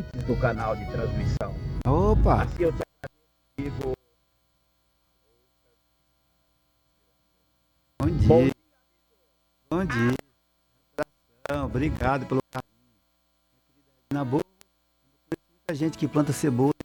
ouvintes do canal de transmissão. Opa, Assim eu te digo bom bom dia, bom dia. Obrigado pelo carinho. Na boa, muita gente que planta cebola.